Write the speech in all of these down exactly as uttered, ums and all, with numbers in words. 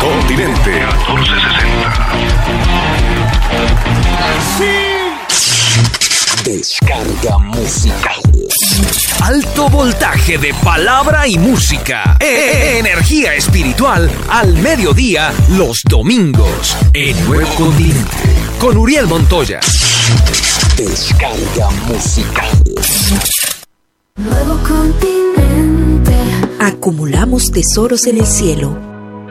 Continente catorce sesenta. Sí. Descarga musical. Alto voltaje de palabra y música. E- energía espiritual al mediodía los domingos en Nuevo Continente. Con Uriel Montoya. Descarga musical. Nuevo Continente. Acumulamos tesoros en el cielo.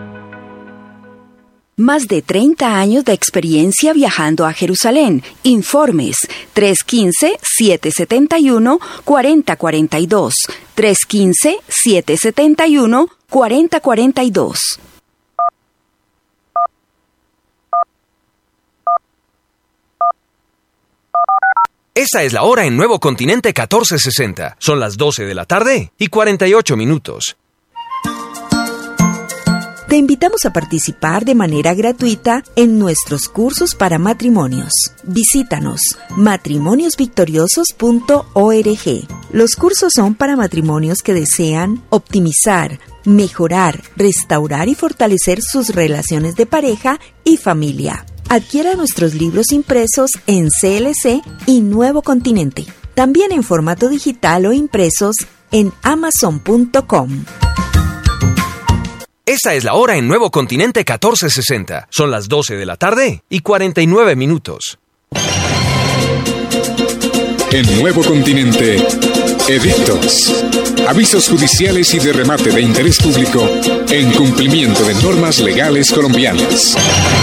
Más de treinta años de experiencia viajando a Jerusalén. Informes tres uno cinco, siete siete uno, cuatro cero cuatro dos. tres uno cinco, siete siete uno, cuatro cero cuatro dos. Esa es la hora en Nuevo Continente catorce sesenta. Son las doce de la tarde y cuarenta y ocho minutos. Te invitamos a participar de manera gratuita en nuestros cursos para matrimonios. Visítanos matrimonios victoriosos punto org. Los cursos son para matrimonios que desean optimizar, mejorar, restaurar y fortalecer sus relaciones de pareja y familia. Adquiera nuestros libros impresos en C L C y Nuevo Continente. También en formato digital o impresos en amazon punto com. Esa es la hora en Nuevo Continente catorce sesenta. Son las doce de la tarde y cuarenta y nueve minutos. En Nuevo Continente, edictos, avisos judiciales y de remate de interés público en cumplimiento de normas legales colombianas.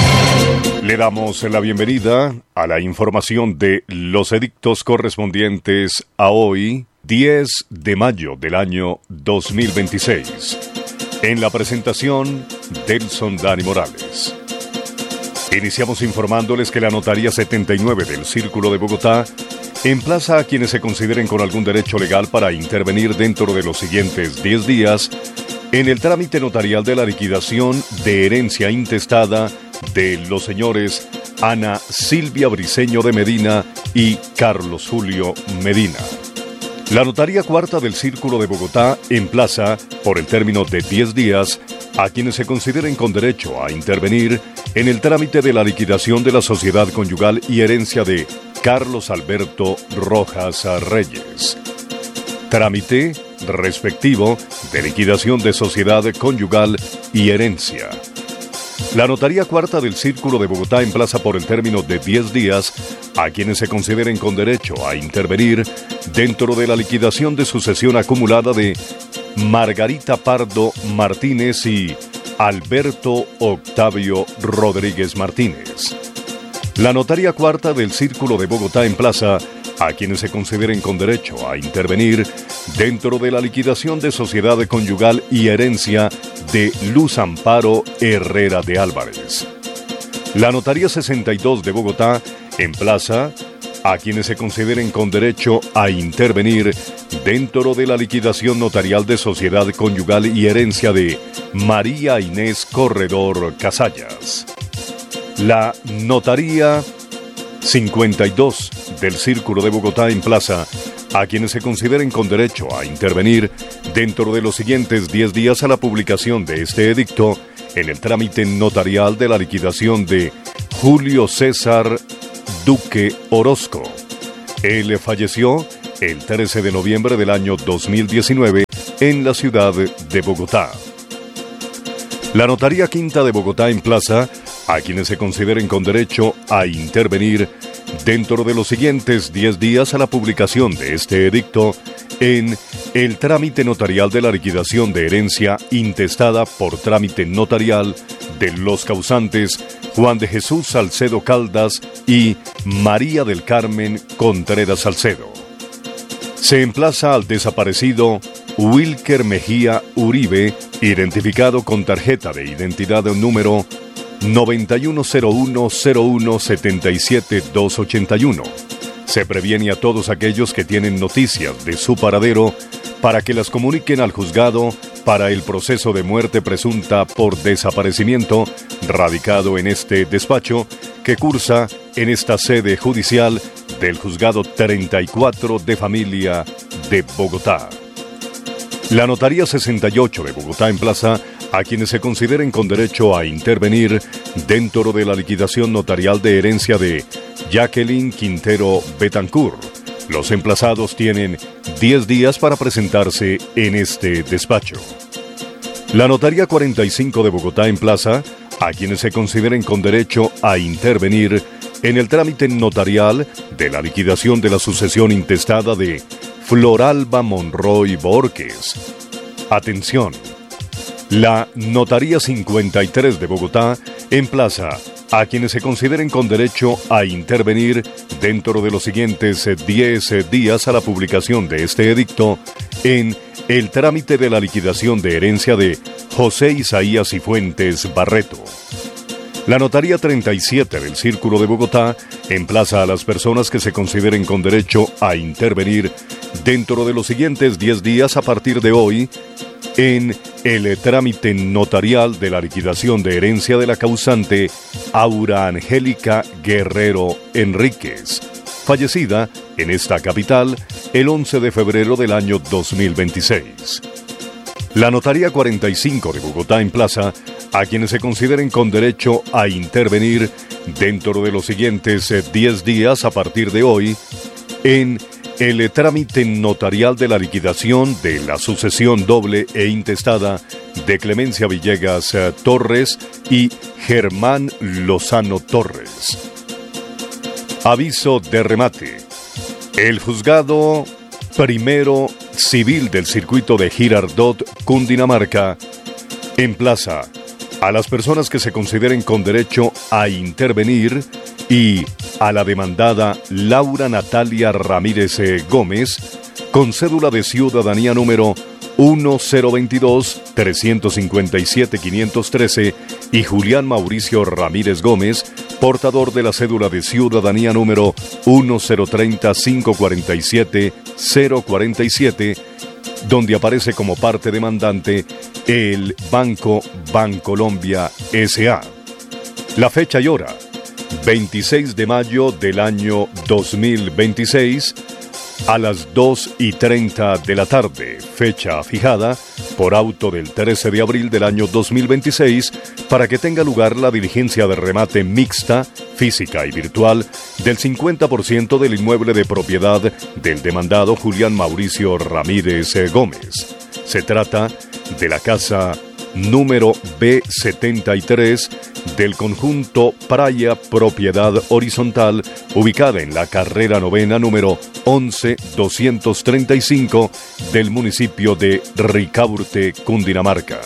Le damos la bienvenida a la información de los edictos correspondientes a hoy, diez de mayo del año dos mil veintiséis. En la presentación, Delson Dani Morales. Iniciamos informándoles que la Notaría setenta y nueve del Círculo de Bogotá emplaza a quienes se consideren con algún derecho legal para intervenir dentro de los siguientes diez días en el trámite notarial de la liquidación de herencia intestada de los señores Ana Silvia Briceño de Medina y Carlos Julio Medina. La Notaría Cuarta del Círculo de Bogotá emplaza, por el término de diez días, a quienes se consideren con derecho a intervenir en el trámite de la liquidación de la sociedad conyugal y herencia de Carlos Alberto Rojas Reyes. Trámite respectivo de liquidación de sociedad conyugal y herencia. La Notaría Cuarta del Círculo de Bogotá emplaza por el término de diez días a quienes se consideren con derecho a intervenir dentro de la liquidación de sucesión acumulada de Margarita Pardo Martínez y Alberto Octavio Rodríguez Martínez. La Notaría Cuarta del Círculo de Bogotá emplaza a quienes se consideren con derecho a intervenir dentro de la liquidación de sociedad conyugal y herencia de Luz Amparo Herrera de Álvarez. La Notaría sesenta y dos de Bogotá emplaza a quienes se consideren con derecho a intervenir dentro de la liquidación notarial de sociedad conyugal y herencia de María Inés Corredor Casallas. La Notaría cincuenta y dos del Círculo de Bogotá emplaza a quienes se consideren con derecho a intervenir dentro de los siguientes diez días a la publicación de este edicto en el trámite notarial de la liquidación de Julio César Duque Orozco. Él falleció el trece de noviembre del año dos mil diecinueve en la ciudad de Bogotá. La Notaría Quinta de Bogotá emplaza a quienes se consideren con derecho a intervenir dentro de los siguientes diez días a la publicación de este edicto en el trámite notarial de la liquidación de herencia intestada por trámite notarial de los causantes Juan de Jesús Salcedo Caldas y María del Carmen Contreras Salcedo. Se emplaza al desaparecido Wilker Mejía Uribe, identificado con tarjeta de identidad número noventa y uno cero uno cero uno setenta y siete doscientos ochenta y uno. Se previene a todos aquellos que tienen noticias de su paradero para que las comuniquen al juzgado para el proceso de muerte presunta por desaparecimiento radicado en este despacho que cursa en esta sede judicial del Juzgado treinta y cuatro de Familia de Bogotá. La Notaría sesenta y ocho de Bogotá emplaza a quienes se consideren con derecho a intervenir dentro de la liquidación notarial de herencia de Jacqueline Quintero Betancourt. Los emplazados tienen diez días para presentarse en este despacho. La Notaría cuarenta y cinco de Bogotá emplaza a quienes se consideren con derecho a intervenir en el trámite notarial de la liquidación de la sucesión intestada de Floralba Monroy Borges. Atención. La Notaría cincuenta y tres de Bogotá emplaza a quienes se consideren con derecho a intervenir dentro de los siguientes diez días a la publicación de este edicto en el trámite de la liquidación de herencia de José Isaías Cifuentes Barreto. La Notaría treinta y siete del Círculo de Bogotá emplaza a las personas que se consideren con derecho a intervenir dentro de los siguientes diez días a partir de hoy en el trámite notarial de la liquidación de herencia de la causante Aura Angélica Guerrero Enríquez, fallecida en esta capital el once de febrero del año dos mil veintiséis. La Notaría cuarenta y cinco de Bogotá emplaza a quienes se consideren con derecho a intervenir dentro de los siguientes diez días a partir de hoy en el trámite notarial de la liquidación de la sucesión doble e intestada de Clemencia Villegas Torres y Germán Lozano Torres. Aviso de remate. El juzgado primero civil del circuito de Girardot, Cundinamarca, emplaza a las personas que se consideren con derecho a intervenir y a la demandada Laura Natalia Ramírez Gómez, con cédula de ciudadanía número uno cero veintidós, trescientos cincuenta y siete, quinientos trece, y Julián Mauricio Ramírez Gómez, portador de la cédula de ciudadanía número uno cero treinta, quinientos cuarenta y siete, cero cuarenta y siete, donde aparece como parte demandante el Banco Bancolombia S A. La fecha y hora: veintiséis de mayo del año dos mil veintiséis a las dos y treinta de la tarde, fecha fijada por auto del trece de abril del año dos mil veintiséis, para que tenga lugar la diligencia de remate mixta, física y virtual, del cincuenta por ciento del inmueble de propiedad del demandado Julián Mauricio Ramírez Gómez. Se trata de la casa número B setenta y tres del conjunto Praia Propiedad Horizontal, ubicada en la carrera novena número once doscientos treinta y cinco del municipio de Ricaurte, Cundinamarca.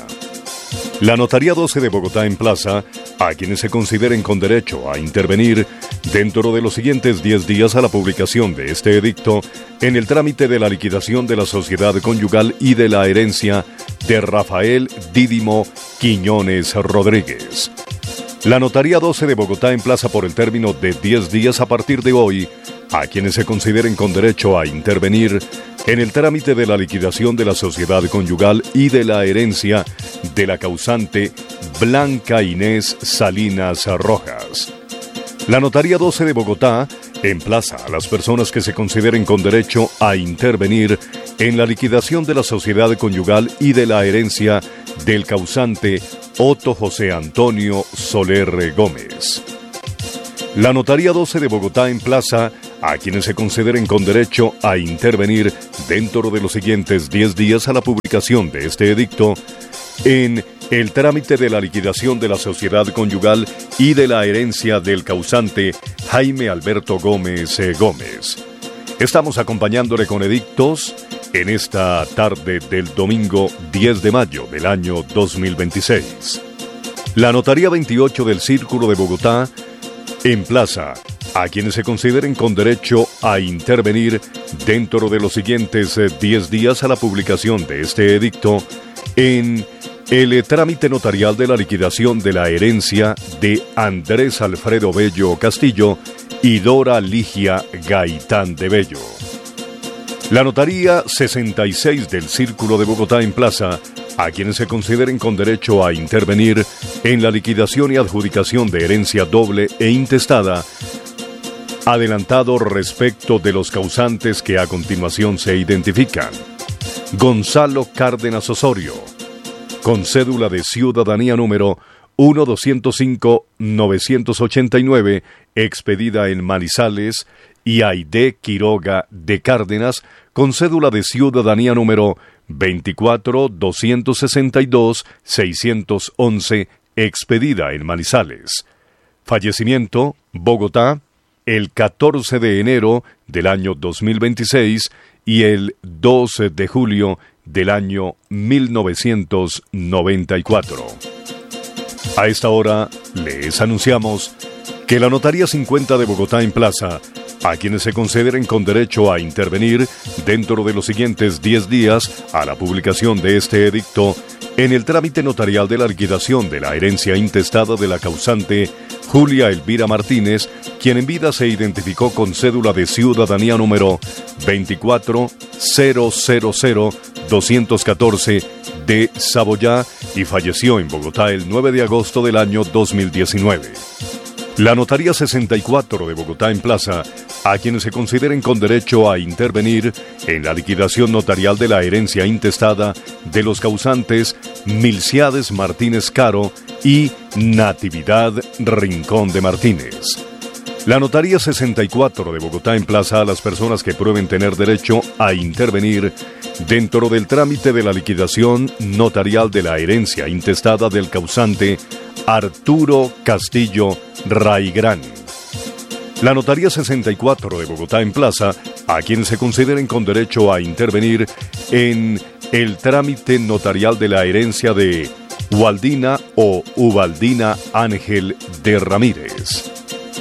La Notaría doce de Bogotá emplaza a quienes se consideren con derecho a intervenir dentro de los siguientes diez días a la publicación de este edicto en el trámite de la liquidación de la sociedad conyugal y de la herencia de Rafael Dídimo Quiñones Rodríguez. La Notaría doce de Bogotá emplaza por el término de diez días a partir de hoy a quienes se consideren con derecho a intervenir en el trámite de la liquidación de la sociedad conyugal y de la herencia de la causante Blanca Inés Salinas Rojas. La Notaría doce de Bogotá emplaza a las personas que se consideren con derecho a intervenir en la liquidación de la sociedad conyugal y de la herencia del causante Otto José Antonio Soler Gómez. La Notaría doce de Bogotá emplaza a quienes se consideren con derecho a intervenir dentro de los siguientes diez días a la publicación de este edicto en el trámite de la liquidación de la sociedad conyugal y de la herencia del causante Jaime Alberto Gómez Gómez. Estamos acompañándole con edictos en esta tarde del domingo diez de mayo del año dos mil veintiséis. La Notaría veintiocho del Círculo de Bogotá emplaza a quienes se consideren con derecho a intervenir dentro de los siguientes diez días a la publicación de este edicto en el trámite notarial de la liquidación de la herencia de Andrés Alfredo Bello Castillo y Dora Ligia Gaitán de Bello. La Notaría sesenta y seis del Círculo de Bogotá emplaza a quienes se consideren con derecho a intervenir en la liquidación y adjudicación de herencia doble e intestada, adelantado respecto de los causantes que a continuación se identifican: Gonzalo Cárdenas Osorio, con cédula de ciudadanía número uno dos cero cinco nueve ocho nueve, expedida en Manizales, y Aide Quiroga de Cárdenas, con cédula de ciudadanía número veinticuatro doscientos sesenta y dos seiscientos once, expedida en Manizales. Fallecimiento, Bogotá, el catorce de enero del año dos mil veintiséis y el doce de julio del año mil novecientos noventa y cuatro. A esta hora les anunciamos que la Notaría cincuenta de Bogotá emplaza a quienes se consideren con derecho a intervenir dentro de los siguientes diez días a la publicación de este edicto en el trámite notarial de la liquidación de la herencia intestada de la causante Julia Elvira Martínez, quien en vida se identificó con cédula de ciudadanía número veinticuatro cero cero cero doscientos catorce de Saboyá y falleció en Bogotá el nueve de agosto del año dos mil diecinueve. La Notaría sesenta y cuatro de Bogotá emplaza a quienes se consideren con derecho a intervenir en la liquidación notarial de la herencia intestada de los causantes Milciades Martínez Caro y Natividad Rincón de Martínez. La Notaría sesenta y cuatro de Bogotá emplaza a las personas que prueben tener derecho a intervenir dentro del trámite de la liquidación notarial de la herencia intestada del causante Arturo Castillo Raigrán. La Notaría sesenta y cuatro de Bogotá emplaza a quienes se consideren con derecho a intervenir en el trámite notarial de la herencia de Waldina o Ubaldina Ángel de Ramírez.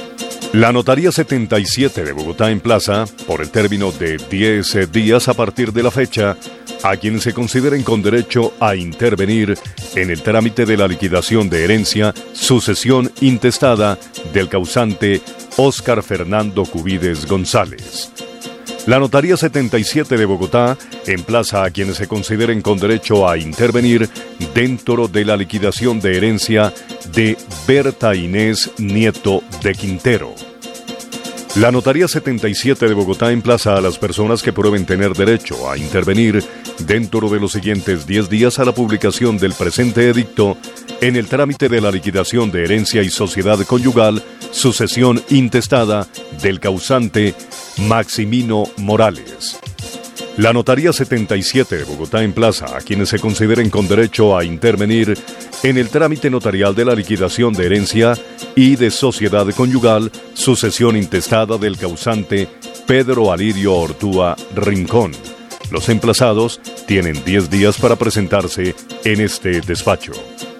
La Notaría setenta y siete de Bogotá emplaza, por el término de diez días a partir de la fecha, a quienes se consideren con derecho a intervenir en el trámite de la liquidación de herencia, sucesión intestada del causante Óscar Fernando Cubides González. La Notaría setenta y siete de Bogotá emplaza a quienes se consideren con derecho a intervenir dentro de la liquidación de herencia de Berta Inés Nieto de Quintero. La Notaría setenta y siete de Bogotá emplaza a las personas que prueben tener derecho a intervenir dentro de los siguientes diez días a la publicación del presente edicto en el trámite de la liquidación de herencia y sociedad conyugal, sucesión intestada del causante Maximino Morales. La Notaría setenta y siete de Bogotá emplaza a quienes se consideren con derecho a intervenir en el trámite notarial de la liquidación de herencia y de sociedad conyugal, sucesión intestada del causante Pedro Alirio Ortúa Rincón. Los emplazados tienen diez días para presentarse en este despacho.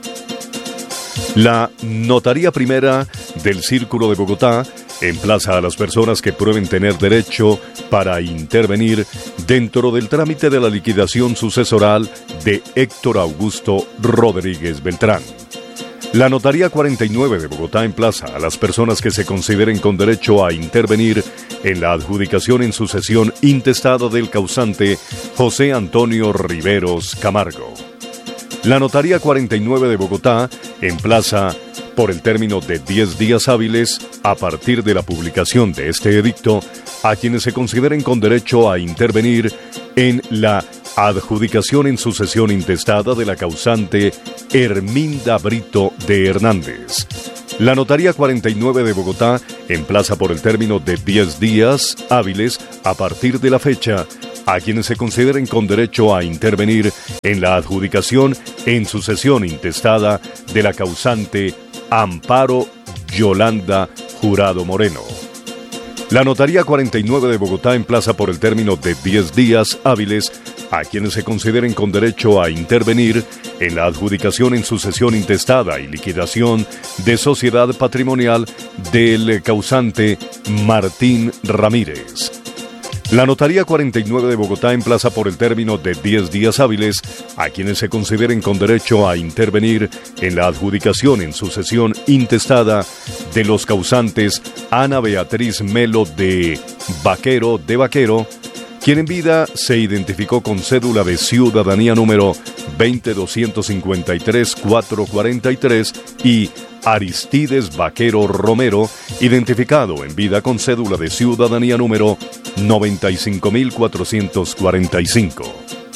La Notaría Primera del Círculo de Bogotá emplaza a las personas que prueben tener derecho para intervenir dentro del trámite de la liquidación sucesoral de Héctor Augusto Rodríguez Beltrán. La Notaría cuarenta y nueve de Bogotá emplaza a las personas que se consideren con derecho a intervenir en la adjudicación en sucesión intestada del causante José Antonio Riveros Camargo. La Notaría cuarenta y nueve de Bogotá emplaza, por el término de diez días hábiles a partir de la publicación de este edicto, a quienes se consideren con derecho a intervenir en la adjudicación en sucesión intestada de la causante Herminda Brito de Hernández. La Notaría cuarenta y nueve de Bogotá emplaza por el término de diez días hábiles a partir de la fecha a quienes se consideren con derecho a intervenir en la adjudicación en sucesión intestada de la causante Amparo Yolanda Jurado Moreno. La Notaría cuarenta y nueve de Bogotá emplaza por el término de diez días hábiles a quienes se consideren con derecho a intervenir en la adjudicación en sucesión intestada y liquidación de sociedad patrimonial del causante Martín Ramírez. La Notaría cuarenta y nueve de Bogotá emplaza por el término de diez días hábiles a quienes se consideren con derecho a intervenir en la adjudicación en sucesión intestada de los causantes Ana Beatriz Melo de Vaquero de Vaquero, quien en vida se identificó con cédula de ciudadanía número veinte doscientos cincuenta y tres cuatrocientos cuarenta y tres y Aristides Vaquero Romero, identificado en vida con cédula de ciudadanía número noventa y cinco mil cuatrocientos cuarenta y cinco.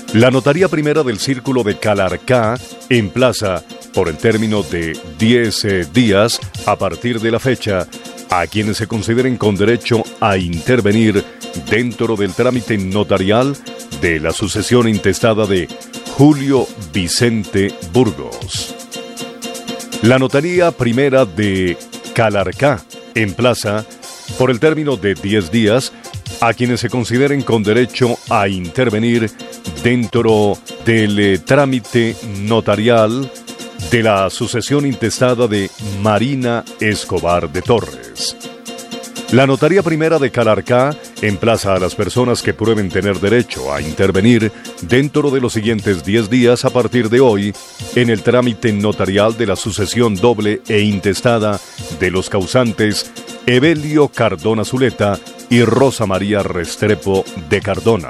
La Notaría Primera del Círculo de Calarcá emplaza por el término de diez eh, días a partir de la fecha a quienes se consideren con derecho a intervenir dentro del trámite notarial de la sucesión intestada de Julio Vicente Burgos. La Notaría Primera de Calarcá emplaza por el término de diez días a quienes se consideren con derecho a intervenir dentro del eh, trámite notarial de la sucesión intestada de Marina Escobar de Torres. La Notaría Primera de Calarcá emplaza a las personas que prueben tener derecho a intervenir dentro de los siguientes diez días a partir de hoy en el trámite notarial de la sucesión doble e intestada de los causantes Evelio Cardona Zuleta y Rosa María Restrepo de Cardona.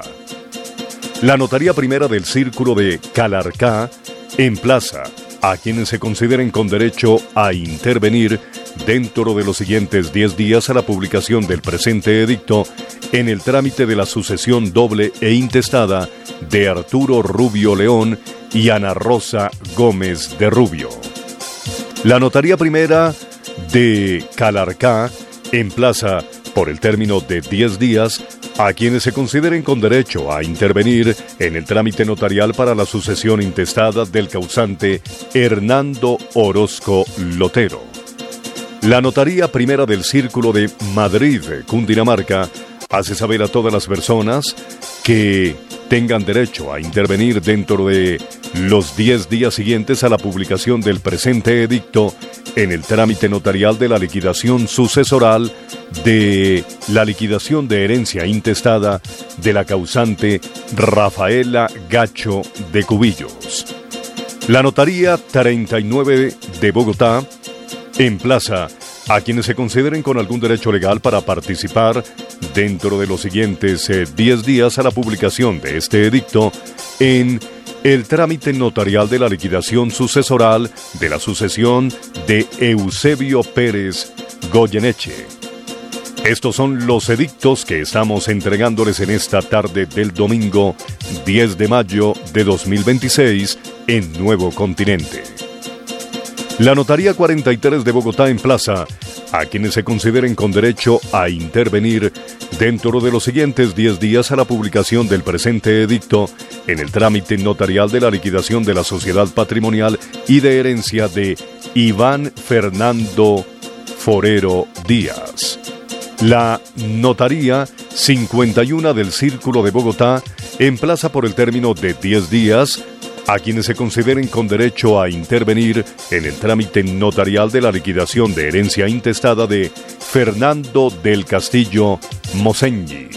La Notaría Primera del Círculo de Calarcá emplaza a quienes se consideren con derecho a intervenir dentro de los siguientes diez días a la publicación del presente edicto en el trámite de la sucesión doble e intestada de Arturo Rubio León y Ana Rosa Gómez de Rubio. La Notaría Primera de Calarcá emplaza por el término de diez días a quienes se consideren con derecho a intervenir en el trámite notarial para la sucesión intestada del causante Hernando Orozco Lotero. La Notaría Primera del Círculo de Madrid, Cundinamarca, hace saber a todas las personas que tengan derecho a intervenir dentro de los diez días siguientes a la publicación del presente edicto en el trámite notarial de la liquidación sucesoral de la liquidación de herencia intestada de la causante Rafaela Gacho de Cubillos. La Notaría treinta y nueve de Bogotá emplaza a quienes se consideren con algún derecho legal para participar dentro de los siguientes eh, diez días a la publicación de este edicto en el trámite notarial de la liquidación sucesoral de la sucesión de Eusebio Pérez Goyeneche. Estos son los edictos que estamos entregándoles en esta tarde del domingo diez de mayo de dos mil veintiséis en Nuevo Continente. La Notaría cuarenta y tres de Bogotá emplaza a quienes se consideren con derecho a intervenir dentro de los siguientes diez días a la publicación del presente edicto en el trámite notarial de la liquidación de la sociedad patrimonial y de herencia de Iván Fernando Forero Díaz. La Notaría cincuenta y uno del Círculo de Bogotá emplaza por el término de diez días a quienes se consideren con derecho a intervenir en el trámite notarial de la liquidación de herencia intestada de Fernando del Castillo Mosengi.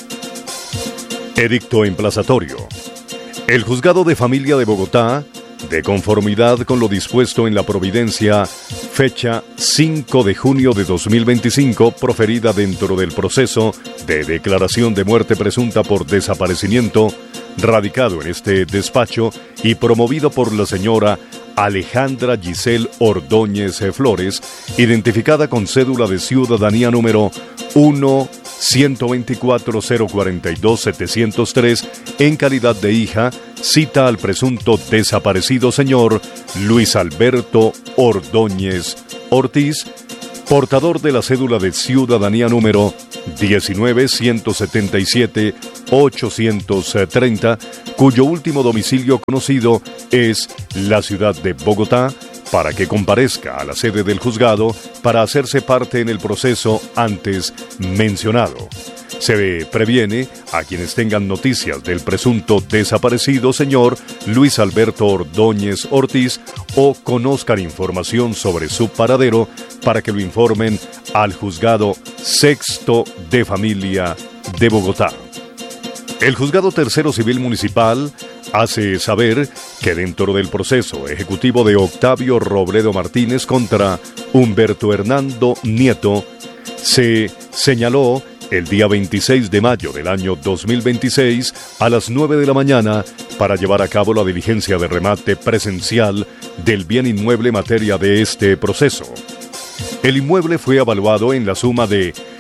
Edicto emplazatorio. El Juzgado de Familia de Bogotá, de conformidad con lo dispuesto en la providencia fecha cinco de junio de dos mil veinticinco, proferida dentro del proceso de declaración de muerte presunta por desaparecimiento, radicado en este despacho y promovido por la señora Alejandra Giselle Ordóñez Flores, identificada con cédula de ciudadanía número uno ciento veinticuatro cero cuarenta y dos setecientos tres, en calidad de hija, cita al presunto desaparecido señor Luis Alberto Ordóñez Ortiz, portador de la cédula de ciudadanía número diecinueve ciento setenta y siete ochocientos treinta, cuyo último domicilio conocido es la ciudad de Bogotá, para que comparezca a la sede del juzgado para hacerse parte en el proceso antes mencionado. Se previene a quienes tengan noticias del presunto desaparecido señor Luis Alberto Ordóñez Ortiz o conozcan información sobre su paradero para que lo informen al Juzgado Sexto de Familia de Bogotá. El Juzgado Tercero Civil Municipal hace saber que dentro del proceso ejecutivo de Octavio Robledo Martínez contra Humberto Hernando Nieto, se señaló el día veintiséis de mayo del año dos mil veintiséis a las nueve de la mañana para llevar a cabo la diligencia de remate presencial del bien inmueble materia de este proceso. El inmueble fue evaluado en la suma de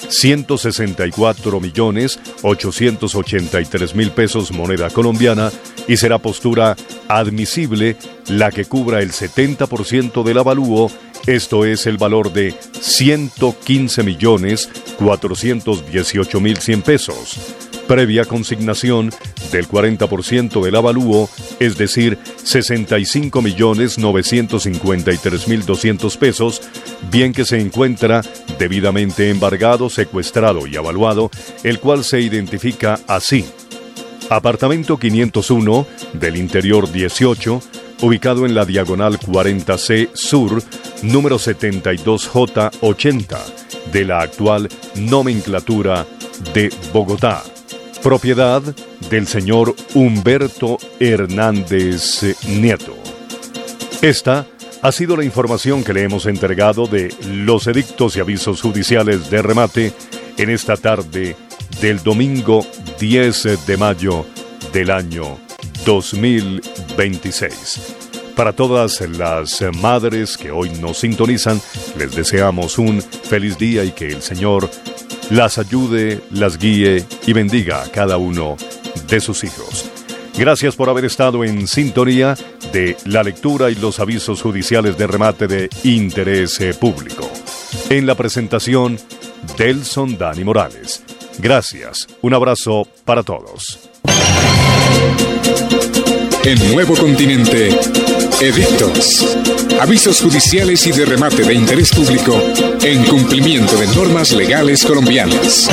ciento sesenta y cuatro millones ochocientos ochenta y tres mil pesos moneda colombiana y será postura admisible la que cubra el setenta por ciento del avalúo, esto es el valor de ciento quince millones cuatrocientos dieciocho mil cien pesos, previa consignación del cuarenta por ciento del avalúo, es decir, sesenta y cinco millones novecientos cincuenta y tres mil doscientos pesos, bien que se encuentra debidamente embargado, secuestrado y avaluado, el cual se identifica así: apartamento quinientos uno del interior dieciocho, ubicado en la diagonal cuarenta C Sur, número setenta y dos J ochenta, de la actual nomenclatura de Bogotá. Propiedad del señor Humberto Hernández Nieto. Esta ha sido la información que le hemos entregado de los edictos y avisos judiciales de remate en esta tarde del domingo diez de mayo del año dos mil veintiséis. Para todas las madres que hoy nos sintonizan, les deseamos un feliz día y que el Señor las ayude, las guíe y bendiga a cada uno de sus hijos. Gracias por haber estado en sintonía de la lectura y los avisos judiciales de remate de interés público. En la presentación, Delson Dani Morales. Gracias. Un abrazo para todos. En Nuevo Continente, edictos, avisos judiciales y de remate de interés público en cumplimiento de normas legales colombianas.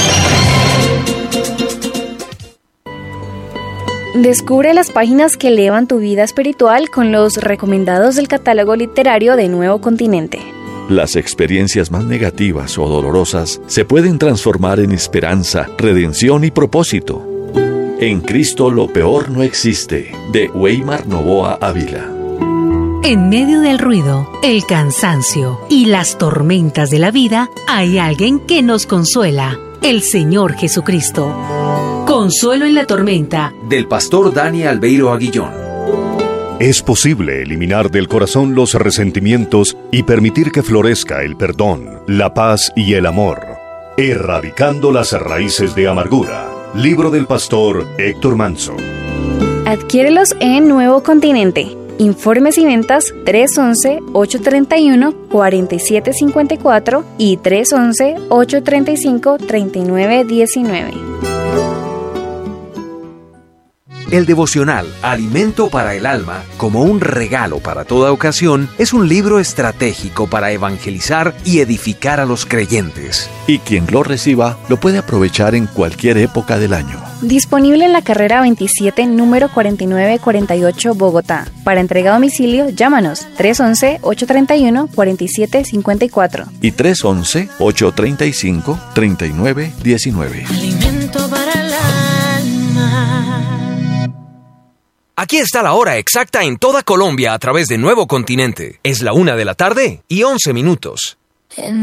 Descubre las páginas que elevan tu vida espiritual con los recomendados del catálogo literario de Nuevo Continente. Las experiencias más negativas o dolorosas se pueden transformar en esperanza, redención y propósito. En Cristo lo peor no existe, de Weimar Novoa Ávila. En medio del ruido, el cansancio y las tormentas de la vida, hay alguien que nos consuela, el Señor Jesucristo. Consuelo en la tormenta, del pastor Dani Albeiro Aguillón. Es posible eliminar del corazón los resentimientos y permitir que florezca el perdón, la paz y el amor, erradicando las raíces de amargura. Libro del pastor Héctor Manso. Adquiérelos en Nuevo Continente. Informes y ventas tres once, ocho treinta y uno, cuarenta y siete cincuenta y cuatro y tres once, ocho treinta y cinco, treinta y nueve diecinueve. El devocional Alimento para el Alma, como un regalo para toda ocasión, es un libro estratégico para evangelizar y edificar a los creyentes. Y quien lo reciba lo puede aprovechar en cualquier época del año. Disponible en la carrera veintisiete, número cuarenta y nueve cuarenta y ocho, Bogotá. Para entrega a domicilio, llámanos tres once, ocho treinta y uno, cuarenta y siete cincuenta y cuatro. Y tres once, ocho treinta y cinco, treinta y nueve diecinueve. Alimento para el alma. Aquí está la hora exacta en toda Colombia a través de Nuevo Continente. Es la una de la tarde y once minutos.